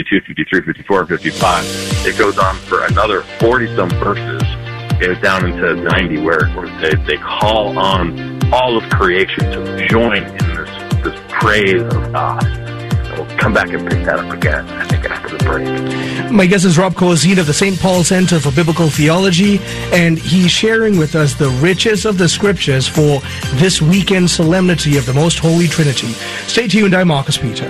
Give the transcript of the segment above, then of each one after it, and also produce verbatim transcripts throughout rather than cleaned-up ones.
fifty-two, fifty-three, fifty-four, fifty-five. It goes on for another forty-some verses, you know, down into ninety, where, where they, they call on all of creation to join in this, this praise of God. We'll come back and pick that up again, I think, after the break. My guest is Rob Corazine of the Saint Paul Center for Biblical Theology, and he's sharing with us the riches of the Scriptures for this weekend solemnity of the Most Holy Trinity. Stay tuned, I'm Marcus Peter.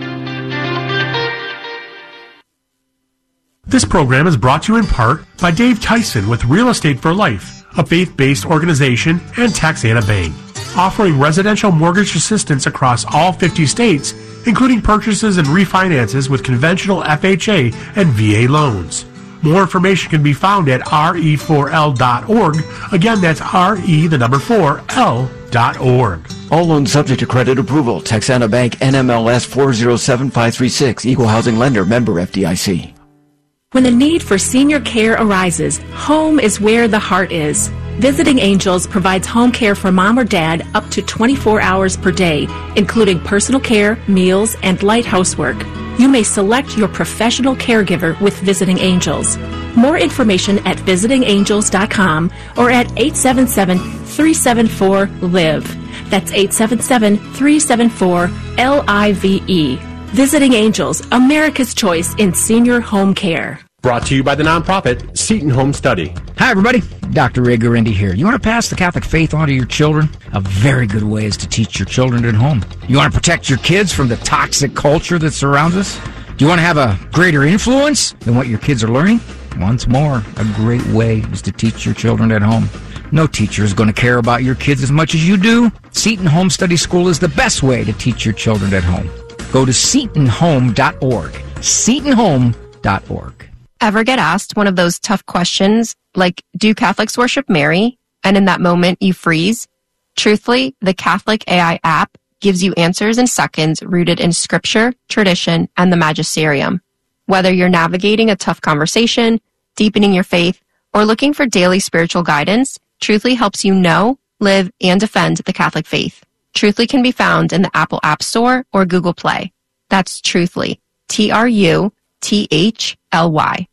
This program is brought to you in part by Dave Tyson with Real Estate for Life, a faith-based organization, and Taxana Bank, offering residential mortgage assistance across all fifty states, including purchases and refinances with conventional F H A and V A loans. More information can be found at R E four L dot org. Again, that's R E, the number four, L dot org. All loans subject to credit approval. Texana Bank, N M L S four zero seven five three six. Equal housing lender. Member F D I C. When the need for senior care arises, home is where the heart is. Visiting Angels provides home care for mom or dad up to twenty-four hours per day, including personal care, meals, and light housework. You may select your professional caregiver with Visiting Angels. More information at visiting angels dot com or at eight seven seven, three seven four, L I V E. That's eight seven seven, three seven four, L I V E. Visiting Angels, America's choice in senior home care. Brought to you by the nonprofit Seton Home Study. Hi, everybody. Doctor Ray Guarendi here. You want to pass the Catholic faith on to your children? A very good way is to teach your children at home. You want to protect your kids from the toxic culture that surrounds us? Do you want to have a greater influence than what your kids are learning? Once more, a great way is to teach your children at home. No teacher is going to care about your kids as much as you do. Seton Home Study School is the best way to teach your children at home. Go to seton home dot org. seton home dot org. Ever get asked one of those tough questions like, do Catholics worship Mary? And in that moment you freeze? Truthfully, the Catholic A I app gives you answers in seconds rooted in scripture, tradition, and the magisterium. Whether you're navigating a tough conversation, deepening your faith, or looking for daily spiritual guidance, Truthfully helps you know, live, and defend the Catholic faith. Truthfully can be found in the Apple App Store or Google Play. That's Truthfully. T R U T H L Y.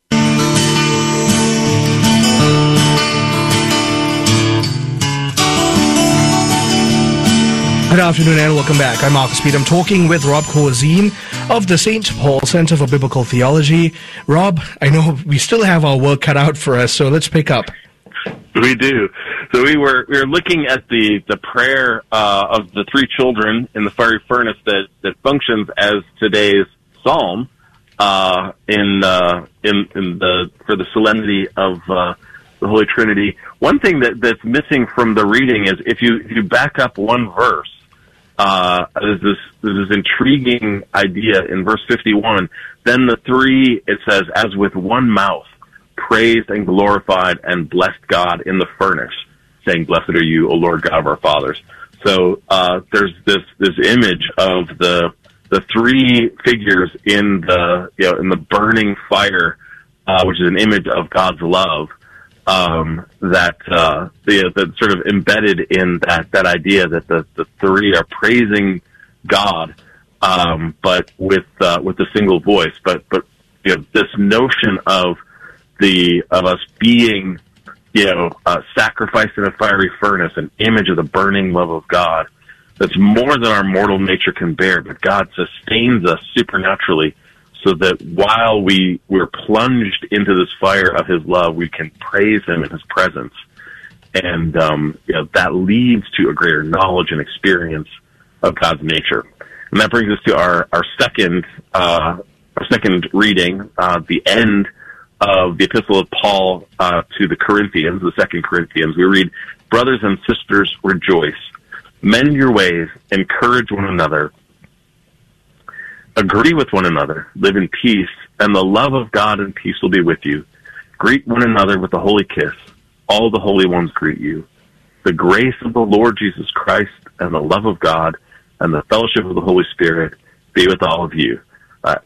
Good afternoon and welcome back. I'm Marcus Peter. I'm talking with Rob Corazine of the Saint Paul Center for Biblical Theology. Rob, I know we still have our work cut out for us, so let's pick up. We do. So we were we were looking at the the prayer uh, of the three children in the fiery furnace that, that functions as today's psalm uh, in uh, in in the for the solemnity of uh, the Holy Trinity. One thing that, that's missing from the reading is if you if you back up one verse. Uh, there's this, there's this intriguing idea in verse fifty-one. Then the three, it says, as with one mouth, praised and glorified and blessed God in the furnace, saying, blessed are you, O Lord God of our fathers. So, uh, there's this, this image of the, the three figures in the, you know, in the burning fire, uh, which is an image of God's love. Um, that, uh, the, the sort of embedded in that, that idea that the, the three are praising God, um, but with, uh, with a single voice. But, but, you know, this notion of the, of us being, you know, uh, sacrificed in a fiery furnace, an image of the burning love of God, that's more than our mortal nature can bear, but God sustains us supernaturally, so that while we, we're plunged into this fire of his love, we can praise him in his presence. And um, you know, that leads to a greater knowledge and experience of God's nature. And that brings us to our, our second uh, our second reading, uh, the end of the Epistle of Paul uh, to the Corinthians, the Second Corinthians. We read, brothers and sisters, rejoice. Mend your ways, encourage one another, agree with one another, live in peace, and the love of God and peace will be with you. Greet one another with a holy kiss. All the holy ones greet you. The grace of the Lord Jesus Christ and the love of God and the fellowship of the Holy Spirit be with all of you. Uh,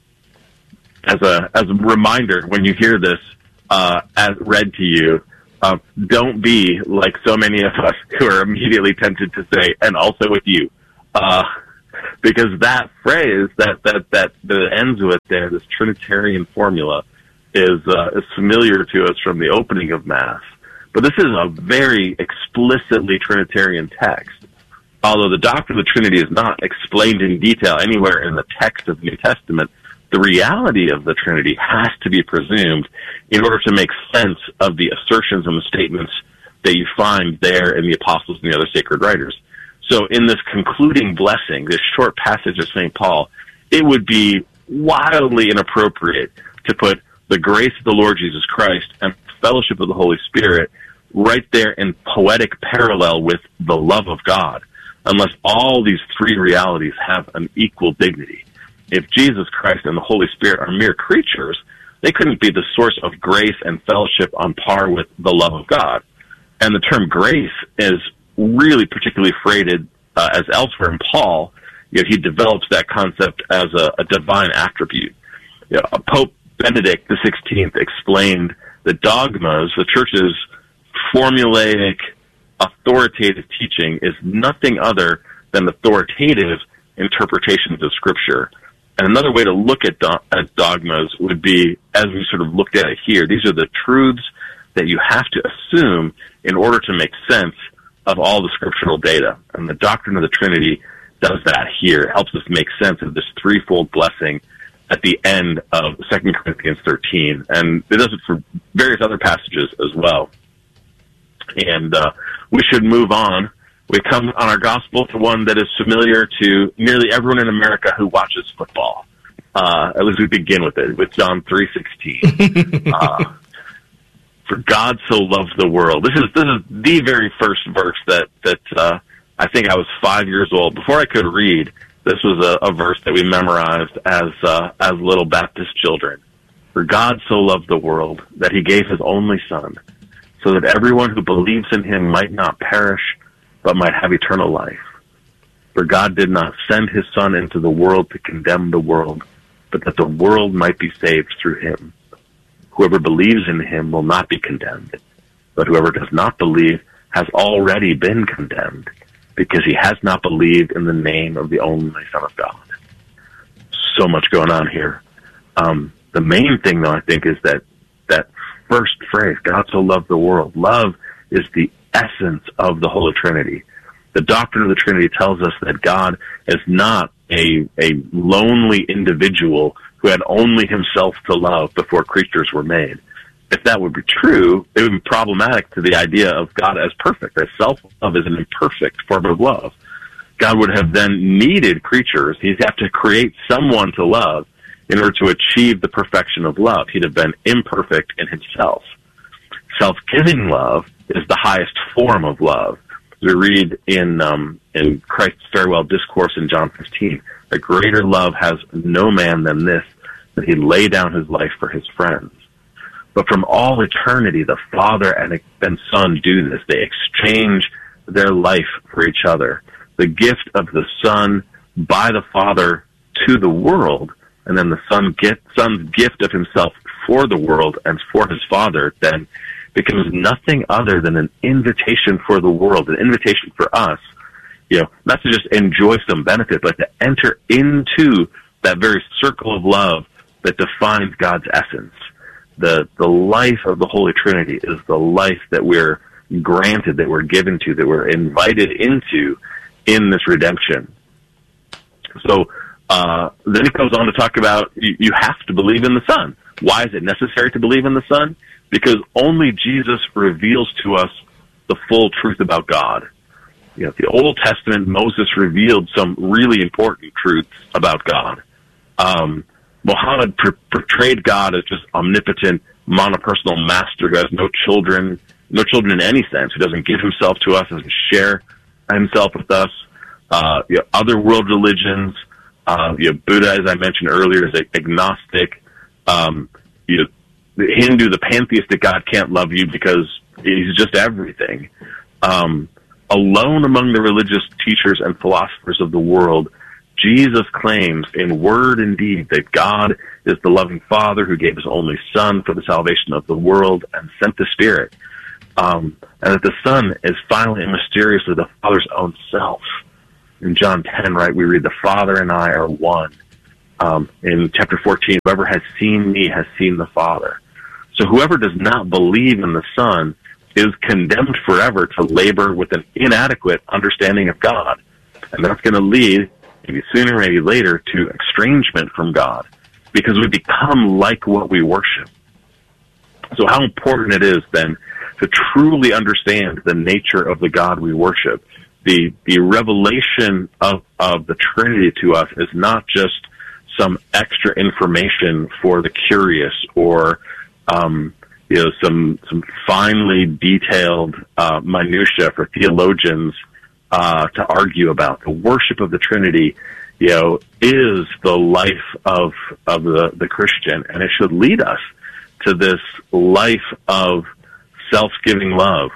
as a as a reminder, when you hear this uh, as read to you, uh, don't be like so many of us who are immediately tempted to say, and also with you. Uh, because that phrase that, that, that, that ends with there, this Trinitarian formula, is, uh, is familiar to us from the opening of Mass. But this is a very explicitly Trinitarian text. Although the doctrine of the Trinity is not explained in detail anywhere in the text of the New Testament, the reality of the Trinity has to be presumed in order to make sense of the assertions and the statements that you find there in the Apostles and the other sacred writers. So in this concluding blessing, this short passage of Saint Paul, it would be wildly inappropriate to put the grace of the Lord Jesus Christ and fellowship of the Holy Spirit right there in poetic parallel with the love of God, unless all these three realities have an equal dignity. If Jesus Christ and the Holy Spirit are mere creatures, they couldn't be the source of grace and fellowship on par with the love of God. And the term grace is really particularly freighted uh, as elsewhere in Paul. You know, he develops that concept as a, a divine attribute. You know, Pope Benedict the sixteenth explained the dogmas, the Church's formulaic, authoritative teaching, is nothing other than authoritative interpretations of Scripture. And another way to look at, do- at dogmas would be, as we sort of looked at it here, these are the truths that you have to assume in order to make sense of all the scriptural data. And the doctrine of the Trinity does that here. It helps us make sense of this threefold blessing at the end of Second Corinthians thirteen. And it does it for various other passages as well. And uh, we should move on. We come on our gospel to one that is familiar to nearly everyone in America who watches football. Uh, at least we begin with it, with John three sixteen. uh, For God so loved the world. This is this is the very first verse that that uh, I think I was five years old. Before I could read, this was a, a verse that we memorized as uh, as little Baptist children. For God so loved the world that He gave His only Son, so that everyone who believes in Him might not perish, but might have eternal life. For God did not send His Son into the world to condemn the world, but that the world might be saved through Him. Whoever believes in Him will not be condemned, but whoever does not believe has already been condemned, because he has not believed in the name of the only Son of God. So much going on here. Um, the main thing, though, I think, is that that first phrase, God so loved the world. Love is the essence of the Holy Trinity. The doctrine of the Trinity tells us that God is not a, a lonely individual who had only himself to love before creatures were made. If that would be true, it would be problematic to the idea of God as perfect, as self-love is an imperfect form of love. God would have then needed creatures. He'd have to create someone to love in order to achieve the perfection of love. He'd have been imperfect in himself. Self-giving love is the highest form of love. We read in um, in Christ's farewell discourse in John fifteen, a greater love has no man than this, that he lay down his life for his friends. But from all eternity, the Father and, and Son do this. They exchange their life for each other. The gift of the Son by the Father to the world, and then the Son get, Son's gift of himself for the world and for his Father, then becomes nothing other than an invitation for the world, an invitation for us, you know, not to just enjoy some benefit, but to enter into that very circle of love that defines God's essence. The the life of the Holy Trinity is the life that we're granted, that we're given to, that we're invited into in this redemption. So uh, then it goes on to talk about you, you have to believe in the Son. Why is it necessary to believe in the Son? Because only Jesus reveals to us the full truth about God. You know, the Old Testament, Moses revealed some really important truths about God. Um, Muhammad per- portrayed God as just omnipotent, monopersonal master who has no children, no children in any sense, who doesn't give himself to us, doesn't share himself with us. Uh, you know, other world religions, uh, you know, Buddha, as I mentioned earlier, is agnostic. Um, you know, the Hindu, the pantheistic God can't love you because he's just everything. Um, alone among the religious teachers and philosophers of the world, Jesus claims in word and deed that God is the loving Father who gave his only Son for the salvation of the world and sent the Spirit. Um, and that the Son is finally and mysteriously the Father's own self. in John ten, right, we read, the Father and I are one. Um, in chapter fourteen, whoever has seen me has seen the Father. So whoever does not believe in the Son is condemned forever to labor with an inadequate understanding of God. And that's going to lead, maybe sooner, maybe later, to estrangement from God, because we become like what we worship. So how important it is, then, to truly understand the nature of the God we worship. The the revelation of, of the Trinity to us is not just some extra information for the curious, or um, you know, some some finely detailed uh, minutia for theologians uh, to argue about. The worship of the Trinity, you know, is the life of of the, the Christian, and it should lead us to this life of self-giving love.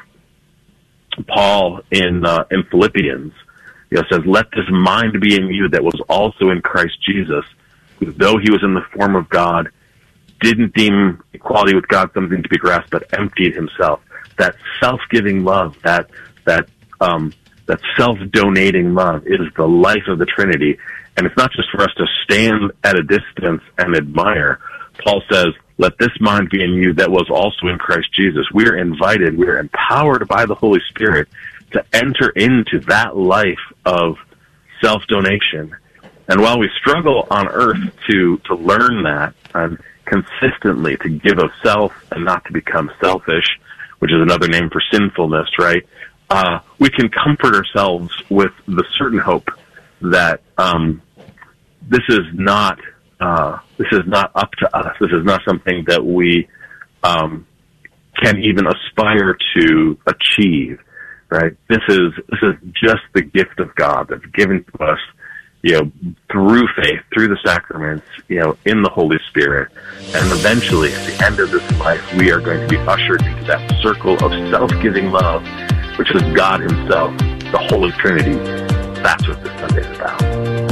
Paul in uh, in Philippians, you know, says, "Let this mind be in you that was also in Christ Jesus, who, though he was in the form of God, didn't deem equality with God something to be grasped, but emptied himself." That self-giving love, that that um, that self-donating love, is the life of the Trinity, and it's not just for us to stand at a distance and admire. Paul says, "Let this mind be in you that was also in Christ Jesus." We are invited, we are empowered by the Holy Spirit to enter into that life of self-donation. And while we struggle on earth to, to learn that, and consistently to give of self and not to become selfish, which is another name for sinfulness, right? Uh, we can comfort ourselves with the certain hope that um, this is not uh, this is not up to us. This is not something that we um, can even aspire to achieve, right? This is this is just the gift of God that's given to us, you know, through faith, through the sacraments, you know, in the Holy Spirit. And eventually, at the end of this life, we are going to be ushered into that circle of self-giving love, which is God himself, the Holy Trinity. That's what this Sunday is about.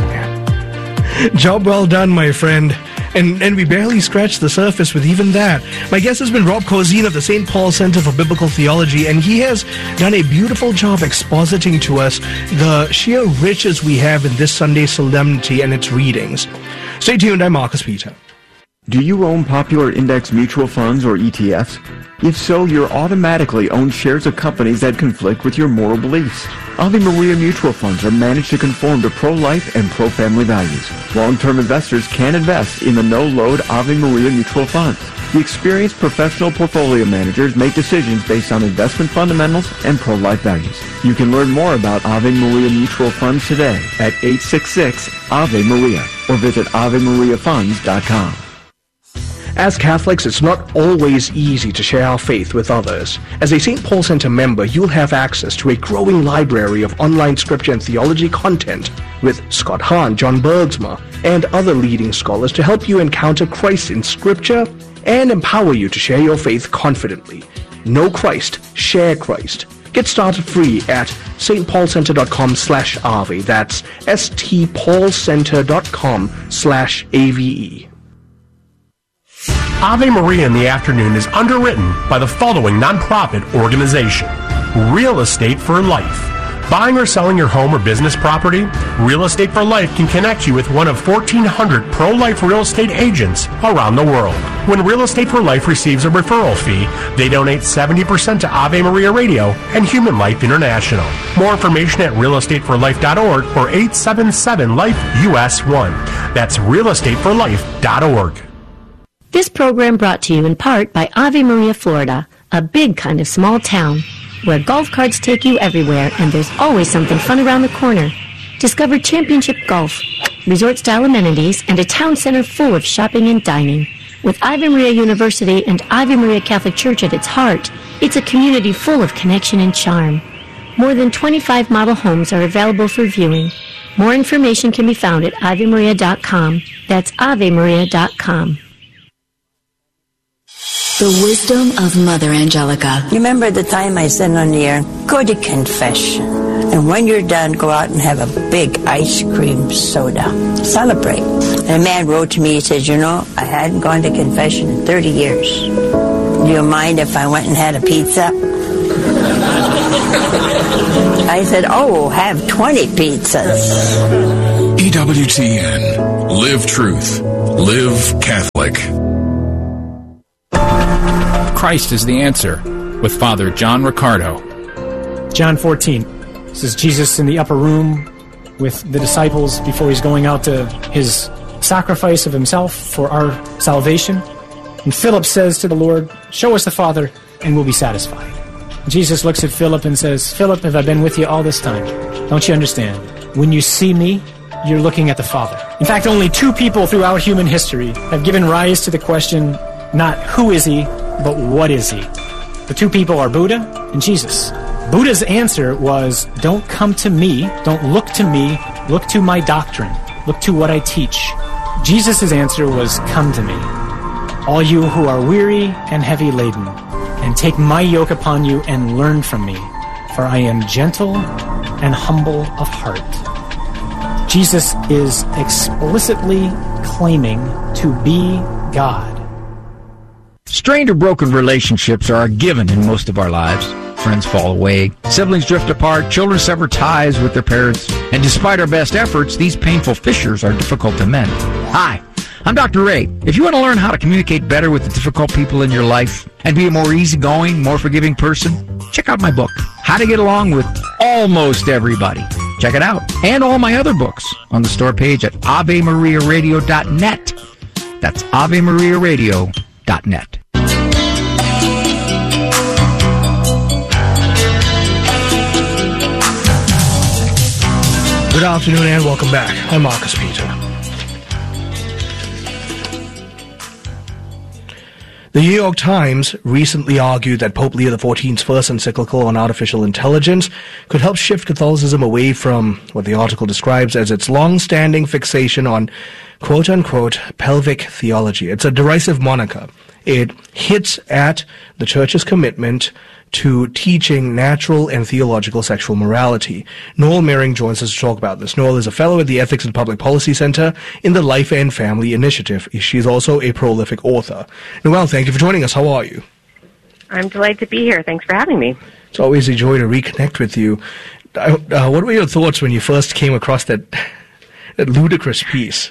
Job well done, my friend. And and we barely scratched the surface with even that. My guest has been Rob Cozine of the Saint Paul Center for Biblical Theology, and he has done a beautiful job expositing to us the sheer riches we have in this Sunday solemnity and its readings. Stay tuned, I'm Marcus Peter. Do you own popular index mutual funds or E T Fs? If so, you're automatically own shares of companies that conflict with your moral beliefs. Ave Maria mutual funds are managed to conform to pro-life and pro-family values. Long-term investors can invest in the no-load Ave Maria mutual funds. The experienced professional portfolio managers make decisions based on investment fundamentals and pro-life values. You can learn more about Ave Maria mutual funds today at eight six six Ave Maria or visit ave maria funds dot com. As Catholics, it's not always easy to share our faith with others. As a Saint Paul Center member, you'll have access to a growing library of online scripture and theology content with Scott Hahn, John Bergsma, and other leading scholars to help you encounter Christ in scripture and empower you to share your faith confidently. Know Christ, share Christ. Get started free at stpaulcenter.com slash Ave. That's stpaulcenter.com slash A-V-E. Ave Maria in the Afternoon is underwritten by the following nonprofit organization: Real Estate for Life. Buying or selling your home or business property? Real Estate for Life can connect you with one of fourteen hundred pro-life real estate agents around the world. When Real Estate for Life receives a referral fee, they donate seventy percent to Ave Maria Radio and Human Life International. More information at real estate for life dot org or eight seven seven life U S one. That's real estate for life dot org. This program brought to you in part by Ave Maria, Florida, a big kind of small town where golf carts take you everywhere and there's always something fun around the corner. Discover championship golf, resort-style amenities, and a town center full of shopping and dining. With Ave Maria University and Ave Maria Catholic Church at its heart, it's a community full of connection and charm. More than twenty-five model homes are available for viewing. More information can be found at ave maria dot com. That's ave maria dot com. The wisdom of Mother Angelica. You remember the time I said on the air, go to confession. And when you're done, go out and have a big ice cream soda. Celebrate. And a man wrote to me, he said, you know, I hadn't gone to confession in thirty years. Do you mind if I went and had a pizza? I said, oh, have twenty pizzas. E W T N. Live truth. Live Catholic. Christ is the answer, with Father John Riccardo. John fourteen. This is Jesus in the upper room with the disciples before he's going out to his sacrifice of himself for our salvation. And Philip says to the Lord, show us the Father and we'll be satisfied. Jesus looks at Philip and says, Philip, have I been with you all this time? Don't you understand? When you see me, you're looking at the Father. In fact, only two people throughout human history have given rise to the question, not who is he, but what is he? The two people are Buddha and Jesus. Buddha's answer was, don't come to me, don't look to me, look to my doctrine, look to what I teach. Jesus' answer was, come to me, all you who are weary and heavy laden, and take my yoke upon you and learn from me, for I am gentle and humble of heart. Jesus is explicitly claiming to be God. Strained or broken relationships are a given in most of our lives. Friends fall away, siblings drift apart, children sever ties with their parents, and despite our best efforts, these painful fissures are difficult to mend. Hi, I'm Doctor Ray. If you want to learn how to communicate better with the difficult people in your life and be a more easygoing, more forgiving person, check out my book, How to Get Along with Almost Everybody. Check it out. And all my other books on the store page at ave maria radio dot net. That's ave maria radio dot net. Good afternoon and welcome back. I'm Marcus Peter. The New York Times recently argued that Pope Leo the fourteenth's first encyclical on artificial intelligence could help shift Catholicism away from what the article describes as its long-standing fixation on quote-unquote pelvic theology. It's a derisive moniker. It hits at the Church's commitment to teaching natural and theological sexual morality. Noel Mering joins us to talk about this. Noel is a fellow at the Ethics and Public Policy Center in the Life and Family Initiative. She's also a prolific author. Noel, thank you for joining us. How are you? I'm delighted to be here. Thanks for having me. It's always a joy to reconnect with you. Uh, uh, what were your thoughts when you first came across that, that ludicrous piece?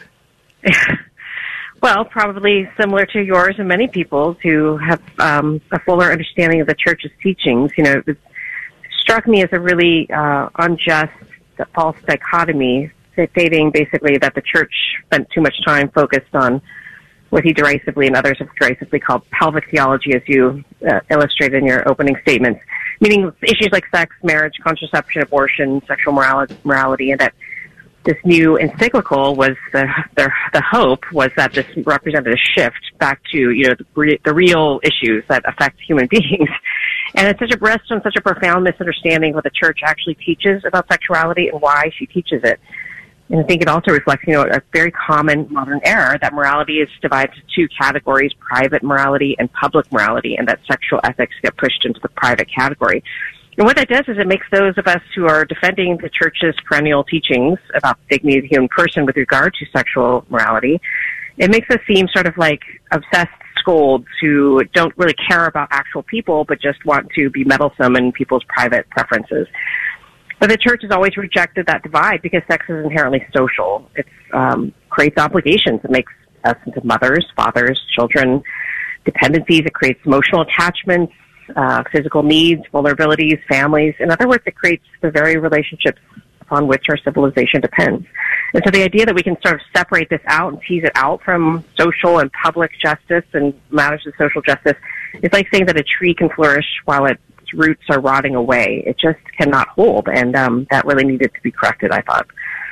Well, probably similar to yours and many people's who have um, a fuller understanding of the Church's teachings. You know, it struck me as a really uh, unjust, false dichotomy, stating basically that the Church spent too much time focused on what he derisively and others have derisively called pelvic theology, as you uh, illustrated in your opening statements, meaning issues like sex, marriage, contraception, abortion, sexual morality, morality and that this new encyclical was the, the the hope was that this represented a shift back to, you know, the, re, the real issues that affect human beings. And it's such a rest on such a profound misunderstanding of what the Church actually teaches about sexuality and why she teaches it. And I think it also reflects, you know, a very common modern error that morality is divided into two categories, private morality and public morality, and that sexual ethics get pushed into the private category. And what that does is it makes those of us who are defending the Church's perennial teachings about the dignity of the human person with regard to sexual morality, it makes us seem sort of like obsessed scolds who don't really care about actual people but just want to be meddlesome in people's private preferences. But the Church has always rejected that divide because sex is inherently social. It um, creates obligations. It makes us into mothers, fathers, children, dependencies. It creates emotional attachments, Uh, physical needs, vulnerabilities, families. In other words, it creates the very relationships upon which our civilization depends. And so the idea that we can sort of separate this out and tease it out from social and public justice and matters of social justice is like saying that a tree can flourish while its roots are rotting away. It just cannot hold, and um, that really needed to be corrected, I thought.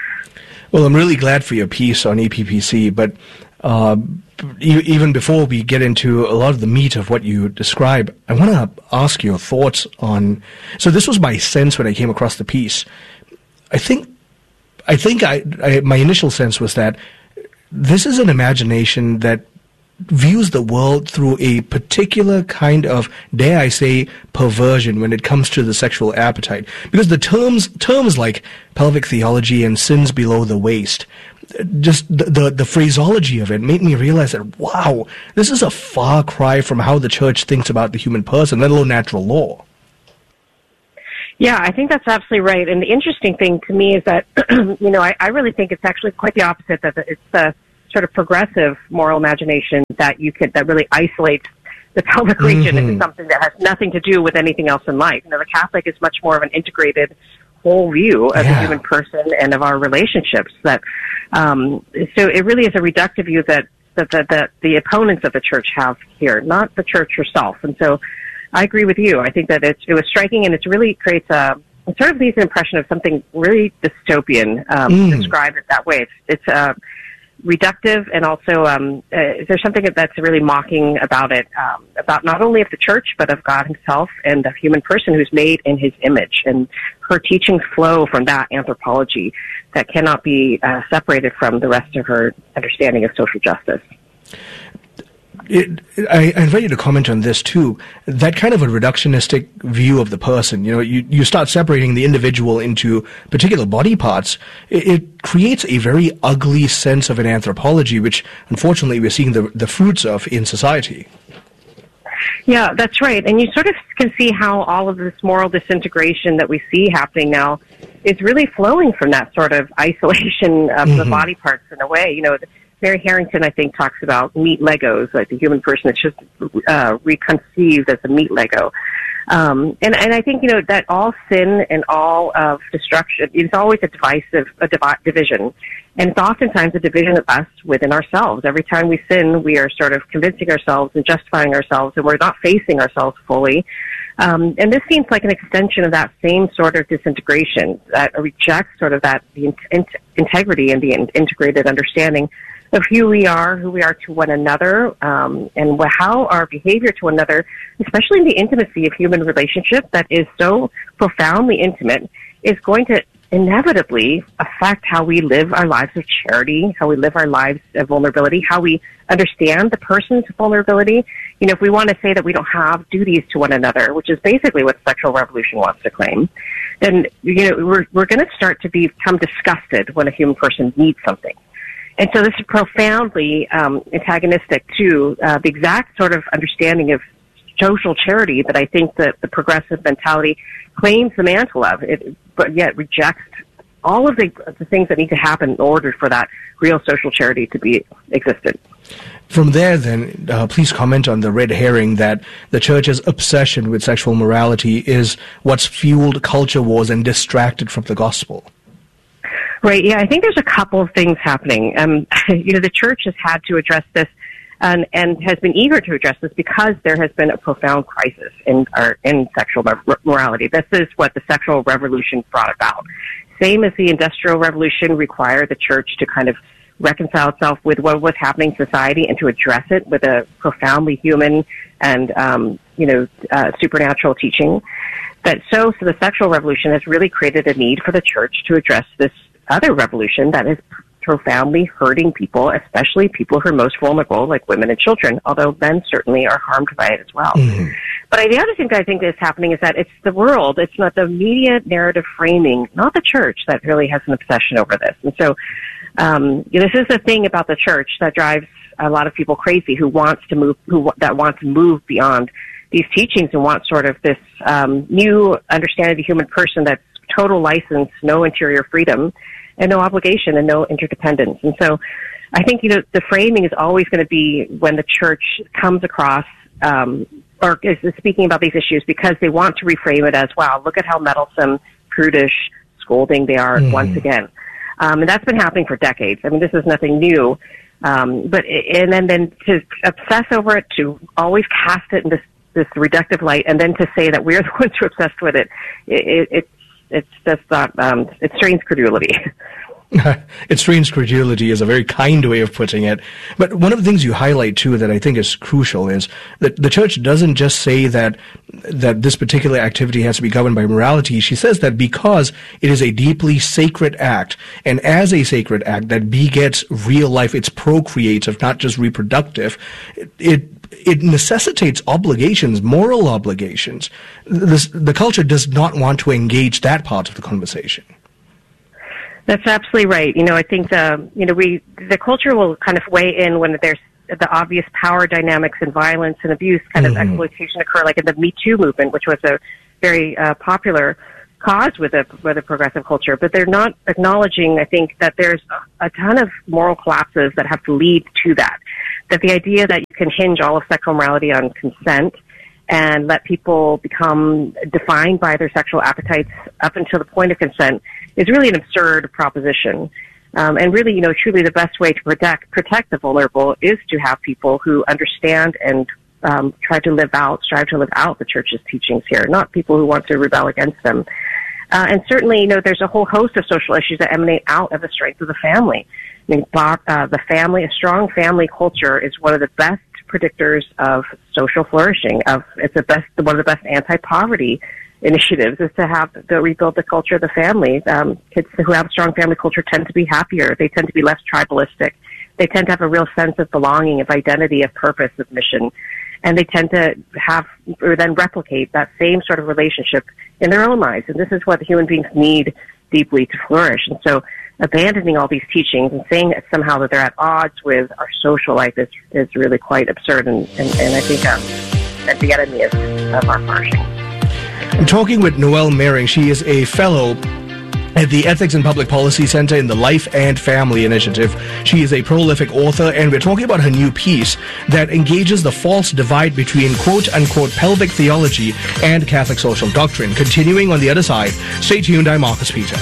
Well, I'm really glad for your piece on E P P C, but uh, even before we get into a lot of the meat of what you describe, I want to ask your thoughts on. So this was my sense when I came across the piece. I think, I think I, I my initial sense was that this is an imagination that views the world through a particular kind of, dare I say, perversion when it comes to the sexual appetite. Because the terms terms like pelvic theology and sins below the waist, just the, the the phraseology of it made me realize that, wow, this is a far cry from how the Church thinks about the human person, let alone natural law. Yeah, I think that's absolutely right. And the interesting thing to me is that, you know, I, I really think it's actually quite the opposite, that it's the sort of progressive moral imagination that you could, that really isolates the pelvic region Mm-hmm. into something that has nothing to do with anything else in life. You know, the Catholic is much more of an integrated whole view of Yeah. the human person and of our relationships. That, um, so it really is a reductive view that, that, that, that the opponents of the church have here, not the church herself. And so I agree with you. I think that it's, it was striking, and it really creates a, it sort of leaves an impression of something really dystopian, um, Mm. describe it that way. It's, it's, uh, reductive, and also um, uh, there's something that's really mocking about it, um, about not only of the church, but of God himself and the human person who's made in his image. And her teachings flow from that anthropology that cannot be uh, separated from the rest of her understanding of social justice. It, I, I invite you to comment on this too. That kind of a reductionistic view of the person, you know, you, you start separating the individual into particular body parts. It, it creates a very ugly sense of an anthropology, which unfortunately we're seeing the, the fruits of in society. Yeah, that's right. And you sort of can see how all of this moral disintegration that we see happening now is really flowing from that sort of isolation of Mm-hmm. the body parts in a way. You know, Mary Harrington, I think, talks about meat Legos, like the human person is just uh, reconceived as a meat Lego. Um, and, and I think, you know, that all sin and all of destruction is always a divisive, a divi- division. And it's oftentimes a division of us within ourselves. Every time we sin, we are sort of convincing ourselves and justifying ourselves, and we're not facing ourselves fully. Um, and this seems like an extension of that same sort of disintegration that rejects sort of that the in- in- integrity and the in- integrated understanding of who we are, who we are to one another, um, and wh- how our behavior to one another, especially in the intimacy of human relationship that is so profoundly intimate, is going to inevitably affect how we live our lives of charity, how we live our lives of vulnerability, how we understand the person's vulnerability. You know, if we want to say that we don't have duties to one another, which is basically what sexual revolution wants to claim, then, you know, we're, we're going to start to become disgusted when a human person needs something. And so this is profoundly um, antagonistic to uh, the exact sort of understanding of social charity that I think that the progressive mentality claims the mantle of, it, but yet rejects all of the, the things that need to happen in order for that real social charity to be existent. From there, then, uh, please comment on the red herring that the church's obsession with sexual morality is what's fueled culture wars and distracted from the gospel. Right, yeah, I think there's a couple of things happening. Um, you know, the church has had to address this and, and has been eager to address this because there has been a profound crisis in our, in sexual morality. This is what the sexual revolution brought about. Same as the Industrial Revolution required the church to kind of reconcile itself with what was happening in society and to address it with a profoundly human and, um, you know, uh, supernatural teaching. That so, so the sexual revolution has really created a need for the church to address this other revolution that is profoundly hurting people, especially people who are most vulnerable, like women and children, although men certainly are harmed by it as well. Mm-hmm. But the other thing I think is happening is that it's the world, it's not the media narrative framing, not the church, that really has an obsession over this. And so um, this is the thing about the church that drives a lot of people crazy who wants to move, who that want to move beyond these teachings and want sort of this um, new understanding of the human person that's total license, no interior freedom, and no obligation and no interdependence. And so I think, you know, the framing is always going to be when the church comes across um, or is speaking about these issues because they want to reframe it as, wow, look at how meddlesome, prudish, scolding they are mm. once again. Um, and that's been happening for decades. I mean, this is nothing new. Um, but and then, then to obsess over it, to always cast it in this, this reductive light, and then to say that we're the ones who are obsessed with it, it, it it's it's just not, um, it strains credulity. It strains credulity is a very kind way of putting it. But one of the things you highlight, too, that I think is crucial is that the church doesn't just say that that this particular activity has to be governed by morality. She says that because it is a deeply sacred act, and as a sacred act that begets real life, it's procreative, not just reproductive, it, it It necessitates obligations, moral obligations. This, the culture does not want to engage that part of the conversation. That's absolutely right. You know, I think the you know we the culture will kind of weigh in when there's the obvious power dynamics and violence and abuse kind mm-hmm. of exploitation occur, like in the Me Too movement, which was a very uh, popular cause with a with a progressive culture, but they're not acknowledging, I think, that there's a ton of moral collapses that have to lead to that. That the idea that you can hinge all of sexual morality on consent and let people become defined by their sexual appetites up until the point of consent is really an absurd proposition. Um, and really, you know, truly the best way to protect protect the vulnerable is to have people who understand and um, try to live out, strive to live out the church's teachings here, not people who want to rebel against them. Uh, and certainly, you know, there's a whole host of social issues that emanate out of the strength of the family. I mean, uh, the family, a strong family culture is one of the best predictors of social flourishing. Of it's the best, one of the best anti-poverty initiatives is to have to rebuild the culture of the family. Um, kids who have a strong family culture tend to be happier. They tend to be less tribalistic. They tend to have a real sense of belonging, of identity, of purpose, of mission. And they tend to have, or then replicate that same sort of relationship in their own lives. And this is what human beings need deeply to flourish. And so abandoning all these teachings and saying that somehow that they're at odds with our social life is, is really quite absurd. And, and, and I think um, that the enemy is of our flourishing. I'm talking with Noelle Mehring. She is a fellow at the Ethics and Public Policy Center in the Life and Family Initiative. She is a prolific author, and we're talking about her new piece that engages the false divide between quote-unquote pelvic theology and Catholic social doctrine. Continuing on the other side, stay tuned. I'm Marcus Peter.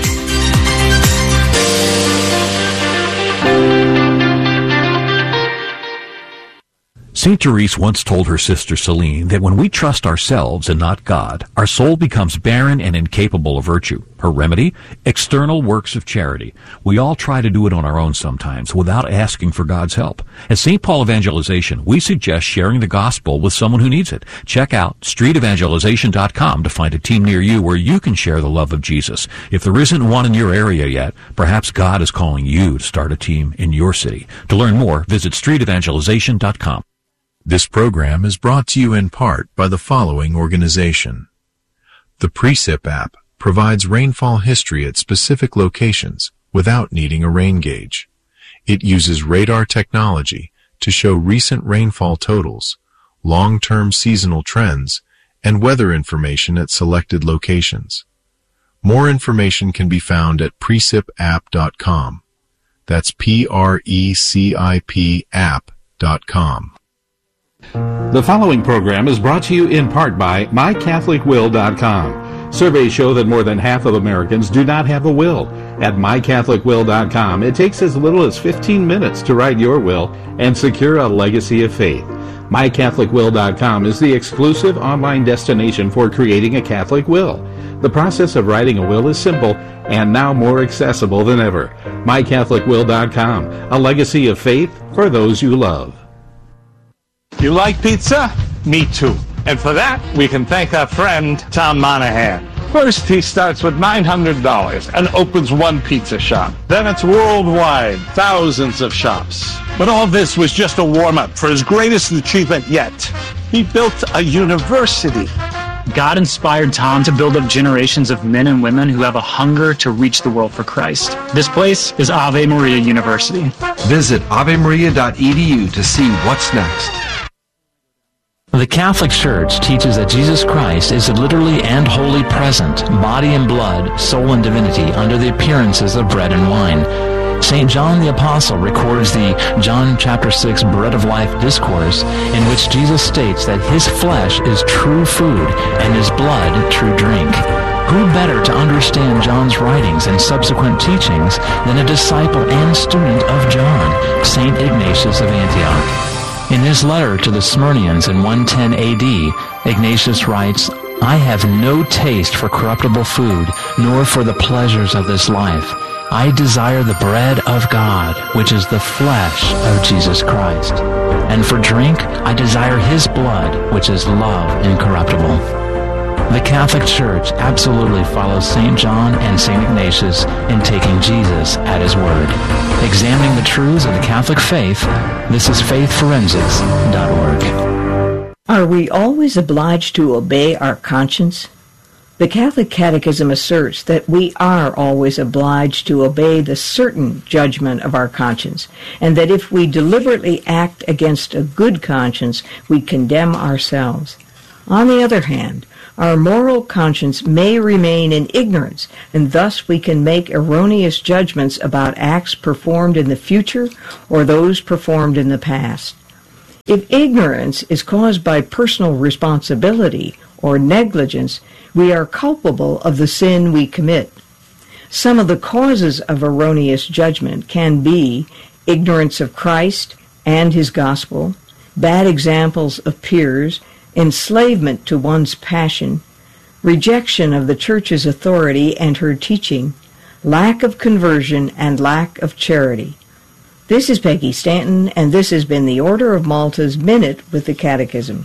Saint Therese once told her sister Celine that when we trust ourselves and not God, our soul becomes barren and incapable of virtue. Her remedy? External works of charity. We all try to do it on our own sometimes without asking for God's help. At Saint Paul Evangelization, we suggest sharing the gospel with someone who needs it. Check out street evangelization dot com to find a team near you where you can share the love of Jesus. If there isn't one in your area yet, perhaps God is calling you to start a team in your city. To learn more, visit street evangelization dot com. This program is brought to you in part by the following organization. The Precip app provides rainfall history at specific locations without needing a rain gauge. It uses radar technology to show recent rainfall totals, long-term seasonal trends, and weather information at selected locations. More information can be found at precip app dot com. That's P R E C I P app dot com. The following program is brought to you in part by my catholic will dot com. Surveys show that more than half of Americans do not have a will. At my catholic will dot com, it takes as little as fifteen minutes to write your will and secure a legacy of faith. my catholic will dot com is the exclusive online destination for creating a Catholic will. The process of writing a will is simple and now more accessible than ever. my catholic will dot com, a legacy of faith for those you love. You like pizza? Me too. And for that, we can thank our friend, Tom Monahan. First, he starts with nine hundred dollars and opens one pizza shop. Then it's worldwide, thousands of shops. But all this was just a warm-up for his greatest achievement yet. He built a university. God inspired Tom to build up generations of men and women who have a hunger to reach the world for Christ. This place is Ave Maria University. Visit ave maria dot e d u to see what's next. The Catholic Church teaches that Jesus Christ is literally and wholly present, body and blood, soul and divinity, under the appearances of bread and wine. Saint John the Apostle records the John chapter six Bread of Life discourse, in which Jesus states that his flesh is true food and his blood true drink. Who better to understand John's writings and subsequent teachings than a disciple and student of John, Saint Ignatius of Antioch? In his letter to the Smyrnians in one ten A D, Ignatius writes, I have no taste for corruptible food, nor for the pleasures of this life. I desire the bread of God, which is the flesh of Jesus Christ. And for drink, I desire his blood, which is love incorruptible. The Catholic Church absolutely follows Saint John and Saint Ignatius in taking Jesus at his word. Examining the truths of the Catholic faith, this is faith forensics dot org. Are we always obliged to obey our conscience? The Catholic Catechism asserts that we are always obliged to obey the certain judgment of our conscience, and that if we deliberately act against a good conscience, we condemn ourselves. On the other hand, Our moral conscience may remain in ignorance, and thus we can make erroneous judgments about acts performed in the future or those performed in the past. If ignorance is caused by personal responsibility or negligence, we are culpable of the sin we commit. Some of the causes of erroneous judgment can be ignorance of Christ and his gospel, bad examples of peers, enslavement to one's passion, rejection of the church's authority and her teaching, lack of conversion, and lack of charity. This is Peggy Stanton, and this has been the Order of Malta's Minute with the Catechism.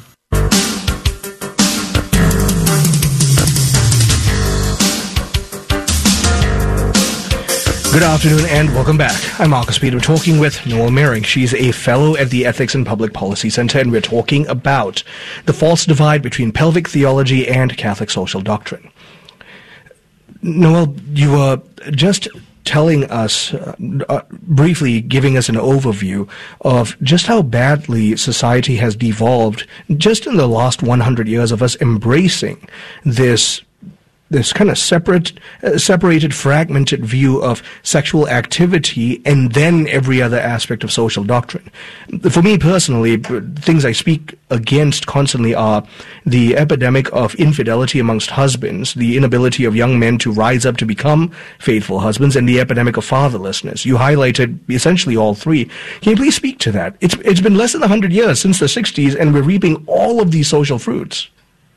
Good afternoon and welcome back. I'm Marcus Peter, talking with Noel Mering. She's a fellow at the Ethics and Public Policy Center, and we're talking about the false divide between pelvic theology and Catholic social doctrine. Noel, you were just telling us, uh, uh, briefly giving us an overview of just how badly society has devolved just in the last one hundred years of us embracing this this kind of separate, uh, separated, fragmented view of sexual activity and then every other aspect of social doctrine. For me personally, things I speak against constantly are the epidemic of infidelity amongst husbands, the inability of young men to rise up to become faithful husbands, and the epidemic of fatherlessness. You highlighted essentially all three. Can you please speak to that? It's, it's been less than one hundred years since the sixties, and we're reaping all of these social fruits.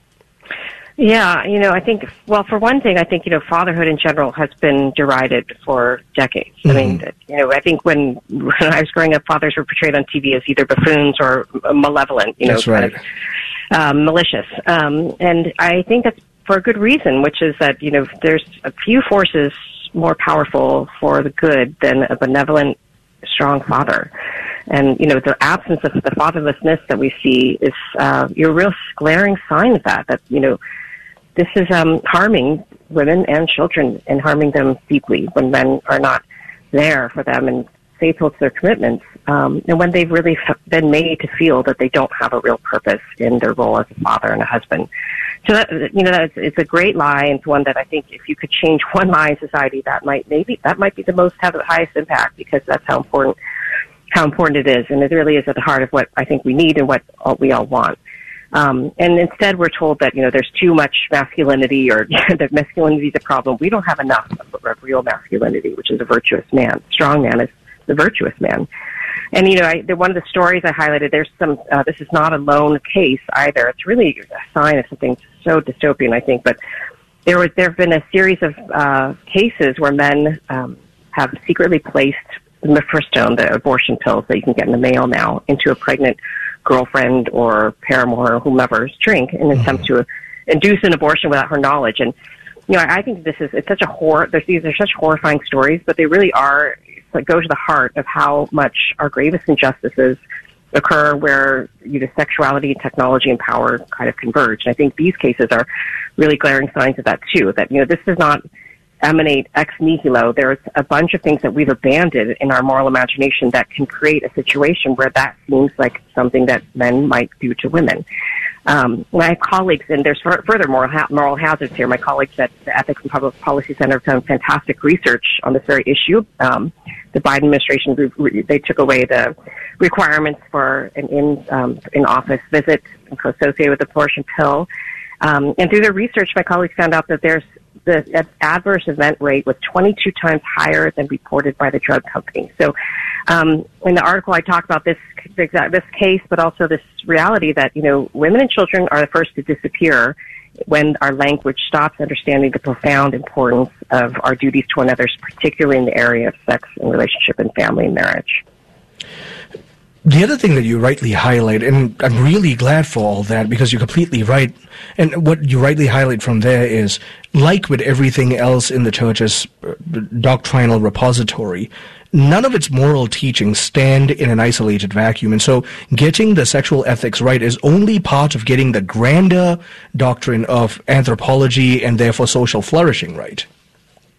Yeah, you know, I think, well, for one thing, I think, you know, fatherhood in general has been derided for decades. Mm-hmm. I mean, you know, I think when, when I was growing up, fathers were portrayed on T V as either buffoons or malevolent, you know, that's right. kind of, um, malicious. Um, and I think that's for a good reason, which is that, you know, there's a few forces more powerful for the good than a benevolent, strong father. And, you know, the absence of the fatherlessness that we see is uh, a real glaring sign of that, that, you know, this is um, harming women and children and harming them deeply when men are not there for them and faithful to their commitments, um, and when they've really f- been made to feel that they don't have a real purpose in their role as a father and a husband. So, that, you know, that's, it's a great lie, and it's one that I think if you could change one lie in society, that might maybe that might be the most have the highest impact, because that's how important how important it is, and it really is at the heart of what I think we need and what all, we all want. Um, and instead, we're told that, you know, there's too much masculinity, or that masculinity is a problem. We don't have enough of, of real masculinity, which is a virtuous man. Strong man is the virtuous man. And, you know, I, the, one of the stories I highlighted, there's some, uh, this is not a lone case either. It's really a sign of something so dystopian, I think. But there was, there have been a series of uh, cases where men um, have secretly placed mifepristone, the abortion pills that you can get in the mail now, into a pregnant girlfriend or paramour or whomever's drink in an attempt to induce an abortion without her knowledge. And, you know, I, I think this is, it's such a horror, there's, these are such horrifying stories, but they really are, like, go to the heart of how much our gravest injustices occur where, you know, sexuality, technology, and power kind of converge. And I think these cases are really glaring signs of that too, that, you know, this does not emanate ex nihilo. There's a bunch of things that we've abandoned in our moral imagination that can create a situation where that seems like something that men might do to women. Um, my colleagues, and there's further moral, ha- moral hazards here, my colleagues at the Ethics and Public Policy Center have done fantastic research on this very issue. Um, the Biden administration, re- they took away the requirements for an in, um, in-office visit associated with the abortion pill. Um, and through their research, my colleagues found out that there's the adverse event rate was twenty-two times higher than reported by the drug company. So um, in the article, I talk about this this case, but also this reality that, you know, women and children are the first to disappear when our language stops understanding the profound importance of our duties to one another, particularly in the area of sex and relationship and family and marriage. The other thing that you rightly highlight, and I'm really glad for all that, because you're completely right, and what you rightly highlight from there is, like with everything else in the Church's doctrinal repository, none of its moral teachings stand in an isolated vacuum. And so getting the sexual ethics right is only part of getting the grander doctrine of anthropology and therefore social flourishing right.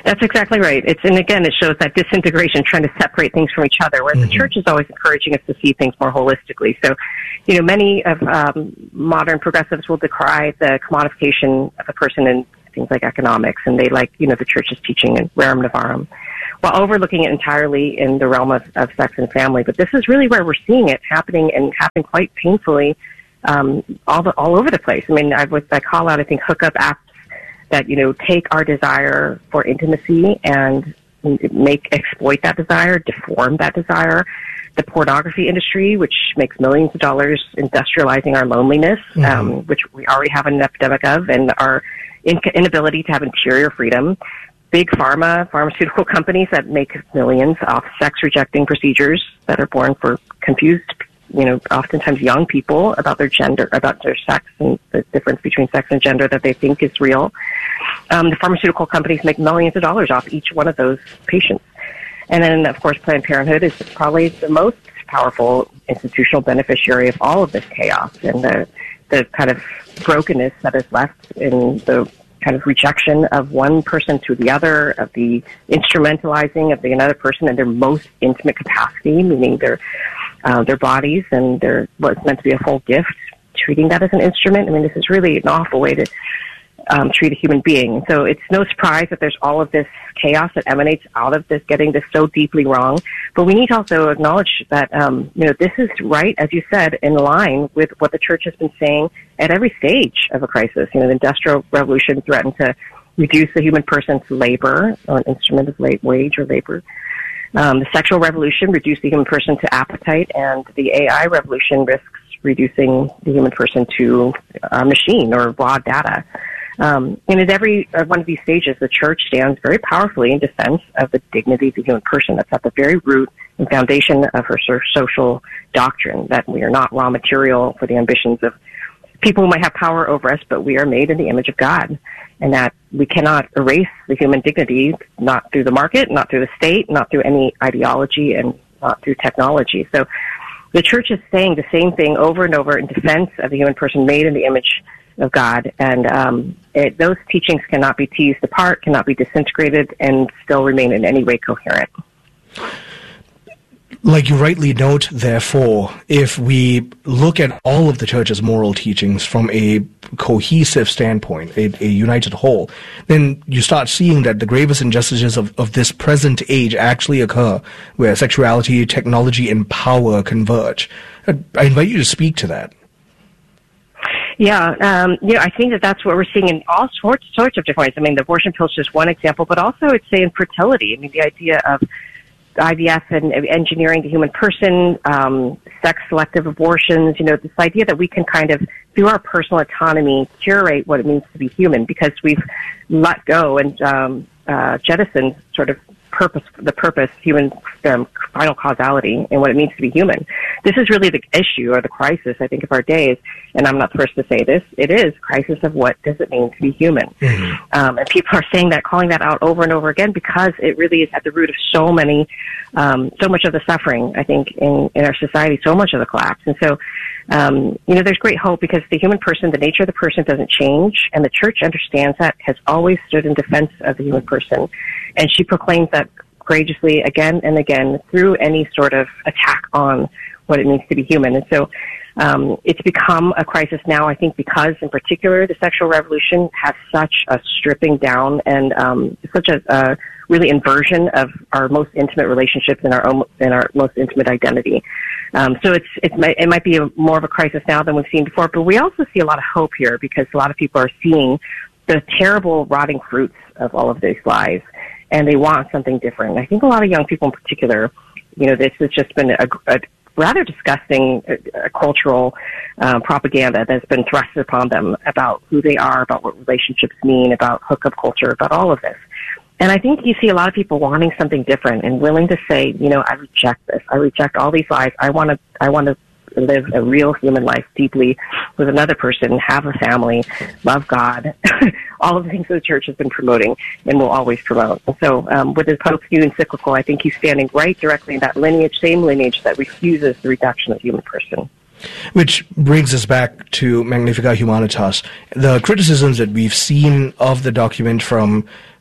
That's exactly right. It's, and again, it shows that disintegration, trying to separate things from each other, whereas mm-hmm. the church is always encouraging us to see things more holistically. So, you know, many of um, modern progressives will decry the commodification of a person in things like economics, and they like, you know, the church's teaching in Rerum Novarum, while overlooking it entirely in the realm of, of sex and family. But this is really where we're seeing it happening, and happening quite painfully um, all the, all over the place. I mean, I, would, I call out, I think, hookup apps that, you know, take our desire for intimacy and make, exploit that desire, deform that desire. The pornography industry, which makes millions of dollars industrializing our loneliness, mm-hmm. um, which we already have an epidemic of, and our in- inability to have interior freedom. Big pharma, pharmaceutical companies that make millions off sex-rejecting procedures that are born for confused, you know, oftentimes young people about their gender, about their sex, and the difference between sex and gender that they think is real. Um, the pharmaceutical companies make millions of dollars off each one of those patients. And then, of course, Planned Parenthood is probably the most powerful institutional beneficiary of all of this chaos and the, the kind of brokenness that is left in the kind of rejection of one person to the other, of the instrumentalizing of the another person in their most intimate capacity, meaning their uh, their bodies and their what's meant to be a full gift, treating that as an instrument. I mean, this is really an awful way to um, treat a human being. So it's no surprise that there's all of this chaos that emanates out of this, getting this so deeply wrong. But we need to also acknowledge that, um, you know, this is right, as you said, in line with what the church has been saying at every stage of a crisis. You know, the Industrial Revolution threatened to reduce the human person's labor, or an instrument of late wage or labor. Um, the sexual revolution reduced the human person to appetite, and the A I revolution risks reducing the human person to a machine or raw data. Um, and at every uh, one of these stages, the church stands very powerfully in defense of the dignity of the human person. That's at the very root and foundation of her social doctrine, that we are not raw material for the ambitions of people who might have power over us, but we are made in the image of God, and that we cannot erase the human dignity, not through the market, not through the state, not through any ideology, and not through technology. So the church is saying the same thing over and over in defense of the human person made in the image of God, and um, it, those teachings cannot be teased apart, cannot be disintegrated, and still remain in any way coherent. Like you rightly note, therefore, if we look at all of the church's moral teachings from a cohesive standpoint, a, a united whole, then you start seeing that the gravest injustices of, of this present age actually occur where sexuality, technology, and power converge. I, I invite you to speak to that. Yeah, um, you know, I think that that's what we're seeing in all sorts, sorts of different ways. I mean, the abortion pill is just one example, but also I'd say in fertility. I mean, the idea of I V F and engineering the human person, um, sex-selective abortions, you know, this idea that we can kind of, through our personal autonomy, curate what it means to be human, because we've let go and um, uh, jettisoned sort of purpose, the purpose, human um, final causality, and what it means to be human. This is really the issue or the crisis, I think, of our days. And I'm not the first to say this. It is crisis of what does it mean to be human. Mm-hmm. Um, and people are saying that, calling that out over and over again, because it really is at the root of so many, um, so much of the suffering, I think, in, in our society, so much of the collapse. And so, um, you know, there's great hope, because the human person, the nature of the person doesn't change, and the church understands that, has always stood in defense of the human person. And she proclaims that courageously again and again through any sort of attack on what it means to be human. And so um, it's become a crisis now, I think, because in particular the sexual revolution has such a stripping down and um, such a uh, really inversion of our most intimate relationships and our own, and our most intimate identity. Um, so it's, it's it might be a, more of a crisis now than we've seen before, but we also see a lot of hope here, because a lot of people are seeing the terrible rotting fruits of all of these lies, and they want something different. I think a lot of young people in particular, you know, this has just been a, a rather disgusting uh, cultural uh, propaganda that's been thrust upon them about who they are, about what relationships mean, about hookup culture, about all of this. And I think you see a lot of people wanting something different and willing to say, you know, I reject this. I reject all these lies. I want to, I want to live a real human life deeply with another person, have a family, love God, all of the things that the church has been promoting and will always promote. And so um, with the Pope's new encyclical, I think he's standing right directly in that lineage, same lineage that refuses the reduction of the human person. Which brings us back to Magnificat Humanitas. The criticisms that we've seen of the document from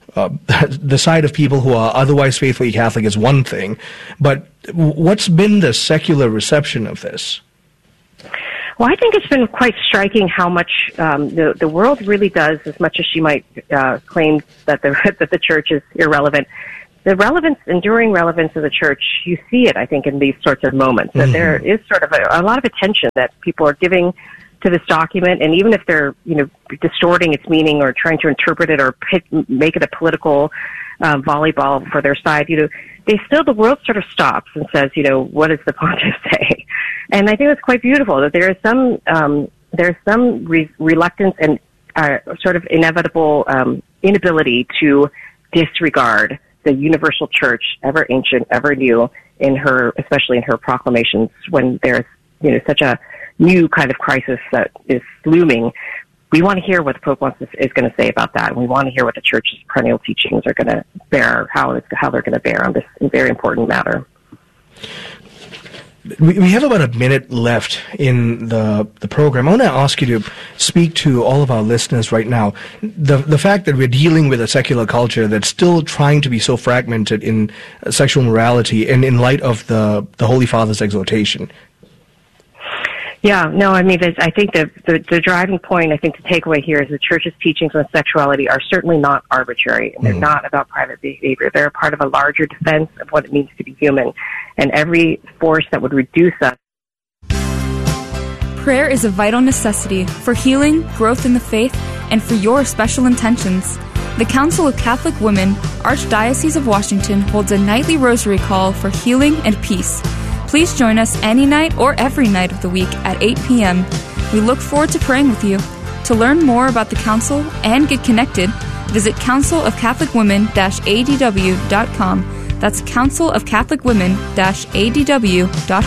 uh, the side of people who are otherwise faithfully Catholic is one thing, but what's been the secular reception of this? Well, I think it's been quite striking how much um, the the world really does, as much as she might uh, claim that the that the church is irrelevant. The relevance, enduring relevance of the church, you see it, I think, in these sorts of moments. That mm-hmm. there is sort of a, a lot of attention that people are giving to this document, and even if they're, you know, distorting its meaning or trying to interpret it or pit, make it a political uh, volleyball for their side, you know, they still, the world sort of stops and says, you know, what does the pontiff say? And I think it's quite beautiful that there is some um, there's some re- reluctance and uh, sort of inevitable um, inability to disregard the universal church, ever ancient, ever new, in her, especially in her proclamations when there's, you know, such a new kind of crisis that is looming. We want to hear what the Pope wants to, is going to say about that. And we want to hear what the Church's perennial teachings are going to bear, how it's, how they're going to bear on this very important matter. We, we have about a minute left in the the program. I want to ask you to speak to all of our listeners right now. The the fact that we're dealing with a secular culture that's still trying to be so fragmented in sexual morality, and in light of the the Holy Father's exhortation. Yeah, no, I mean, I think the, the the driving point, I think the takeaway here is the Church's teachings on sexuality are certainly not arbitrary. They're mm. not about private behavior. They're a part of a larger defense of what it means to be human. And every force that would reduce us. Prayer is a vital necessity for healing, growth in the faith, and for your special intentions. The Council of Catholic Women, Archdiocese of Washington, holds a nightly rosary call for healing and peace. Please join us any night or every night of the week at eight p.m. We look forward to praying with you. To learn more about the Council and get connected, visit council of catholic women dash a d w dot com. That's council of catholic women dash a d w dot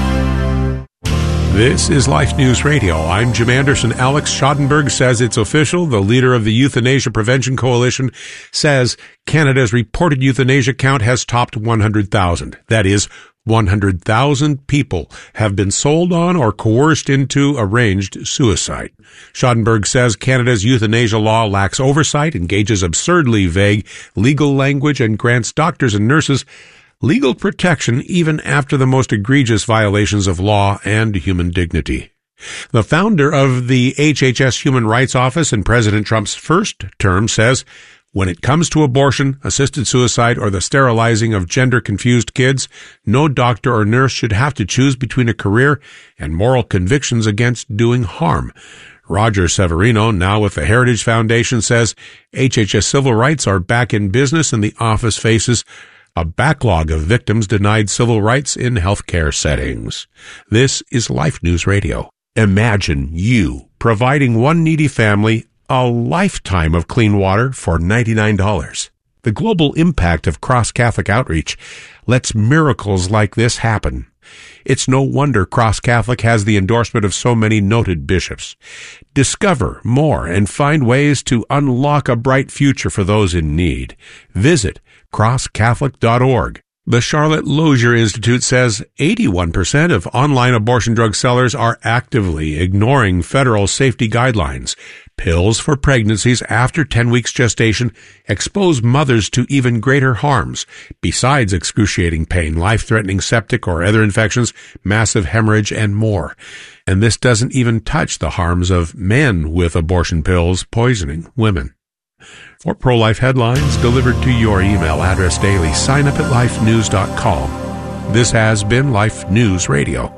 com. This is Life News Radio. I'm Jim Anderson. Alex Schadenberg says it's official. The leader of the Euthanasia Prevention Coalition says Canada's reported euthanasia count has topped one hundred thousand. That is, one hundred thousand people have been sold on or coerced into arranged suicide. Schadenberg says Canada's euthanasia law lacks oversight, engages absurdly vague legal language, and grants doctors and nurses legal protection even after the most egregious violations of law and human dignity. The founder of the H H S Human Rights Office in President Trump's first term says, when it comes to abortion, assisted suicide, or the sterilizing of gender-confused kids, no doctor or nurse should have to choose between a career and moral convictions against doing harm. Roger Severino, now with the Heritage Foundation, says H H S civil rights are back in business and the office faces a backlog of victims denied civil rights in healthcare settings. This is Life News Radio. Imagine you providing one needy family a lifetime of clean water for ninety-nine dollars. The global impact of Cross Catholic outreach lets miracles like this happen. It's no wonder Cross Catholic has the endorsement of so many noted bishops. Discover more and find ways to unlock a bright future for those in need. Visit cross catholic dot org. The Charlotte Lozier Institute says eighty-one percent of online abortion drug sellers are actively ignoring federal safety guidelines. Pills for pregnancies after ten weeks gestation expose mothers to even greater harms, besides excruciating pain, life-threatening septic or other infections, massive hemorrhage, and more. And this doesn't even touch the harms of men with abortion pills poisoning women. For pro-life headlines delivered to your email address daily, sign up at life news dot com. This has been Life News Radio.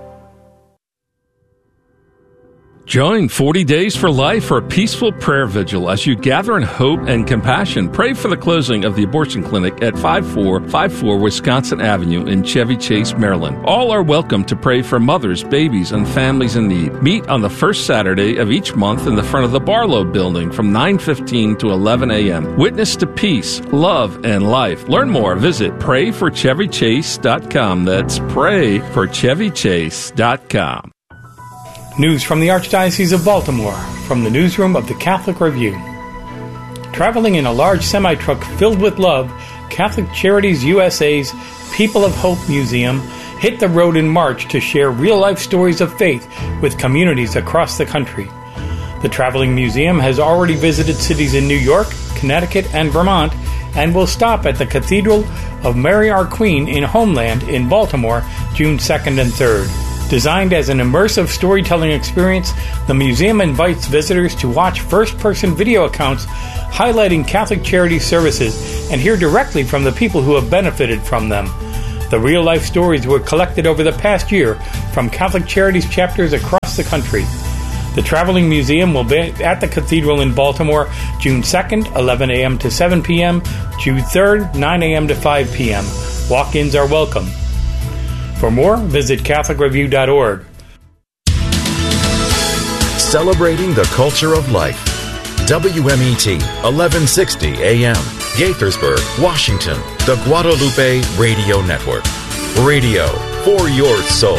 Join forty Days for Life for a peaceful prayer vigil as you gather in hope and compassion. Pray for the closing of the abortion clinic at five four five four Wisconsin Avenue in Chevy Chase, Maryland. All are welcome to pray for mothers, babies, and families in need. Meet on the first Saturday of each month in the front of the Barlow Building from nine fifteen to eleven a.m. Witness to peace, love, and life. Learn more. Visit pray for chevy chase dot com. That's pray for chevy chase dot com. News from the Archdiocese of Baltimore, from the newsroom of the Catholic Review. Traveling in a large semi-truck filled with love, Catholic Charities U S A's People of Hope Museum hit the road in March to share real-life stories of faith with communities across the country. The traveling museum has already visited cities in New York, Connecticut, and Vermont, and will stop at the Cathedral of Mary Our Queen in Homeland in Baltimore, June second and third. Designed as an immersive storytelling experience, the museum invites visitors to watch first-person video accounts highlighting Catholic charity services and hear directly from the people who have benefited from them. The real-life stories were collected over the past year from Catholic Charities chapters across the country. The Traveling Museum will be at the Cathedral in Baltimore, June second, eleven a.m. to seven p.m., June third, nine a.m. to five p.m. Walk-ins are welcome. For more, visit Catholic Review dot org. Celebrating the culture of life. W M E T, eleven sixty A M, Gaithersburg, Washington, the Guadalupe Radio Network. Radio for your soul.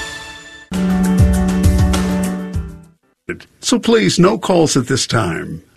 So please, no calls at this time.